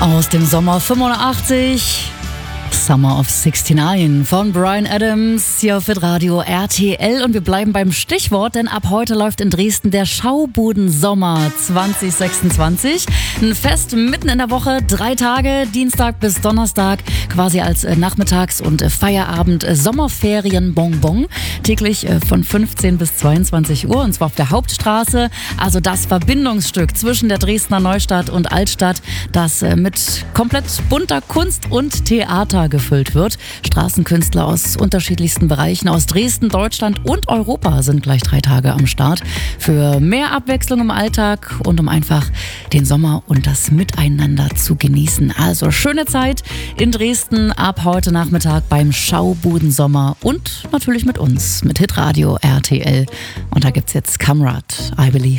Aus dem Sommer 85, Summer of 69 von Bryan Adams hier auf Radio RTL. Und wir bleiben beim Stichwort, denn ab heute läuft in Dresden der Schaubuden-Sommer 2026. Ein Fest mitten in der Woche, 3 Tage, Dienstag bis Donnerstag, quasi als Nachmittags- und Feierabend Sommerferien-Bonbon. Täglich von 15 bis 22 Uhr und zwar auf der Hauptstraße. Also das Verbindungsstück zwischen der Dresdner Neustadt und Altstadt, das mit komplett bunter Kunst und Theater gefüllt wird. Straßenkünstler aus unterschiedlichsten Bereichen aus Dresden, Deutschland und Europa sind gleich 3 Tage am Start. Für mehr Abwechslung im Alltag und um einfach den Sommer und das Miteinander zu genießen. Also schöne Zeit in Dresden ab heute Nachmittag beim Schaubuden-Sommer und natürlich mit uns, mit Hitradio RTL. Und da gibt's jetzt Kamrat, I Believe.